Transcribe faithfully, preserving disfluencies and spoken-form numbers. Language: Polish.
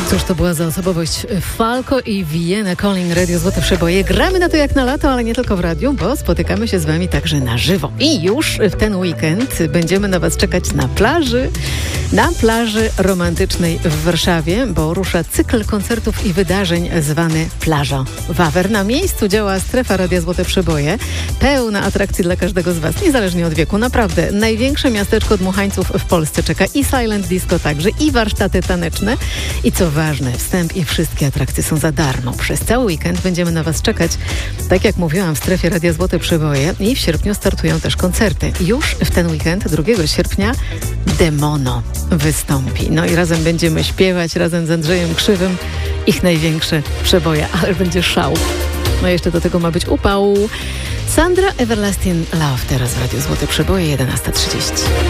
Cóż to była za osobowość? Falco i Vienna Calling, Radio Złote Przeboje. Gramy na to jak na lato, ale nie tylko w radiu, bo spotykamy się z wami także na żywo. I już w ten weekend będziemy na was czekać na plaży, na plaży romantycznej w Warszawie, bo rusza cykl koncertów i wydarzeń zwany Plaża Wawer. Na miejscu działa strefa Radia Złote Przeboje, pełna atrakcji dla każdego z was, niezależnie od wieku. Naprawdę, największe miasteczko dmuchańców w Polsce czeka i silent disco także, i warsztaty taneczne. I co ważne, wstęp i wszystkie atrakcje są za darmo. Przez cały weekend będziemy na was czekać, tak jak mówiłam, w strefie Radia Złote Przeboje, i w sierpniu startują też koncerty. Już w ten weekend, drugiego sierpnia, Demono wystąpi. No i razem będziemy śpiewać, razem z Andrzejem Krzywym, ich największe przeboje, ale będzie szał. No i jeszcze do tego ma być upał. Sandra, Everlasting Love, teraz w Radiu Złote Przeboje, jedenasta trzydzieści.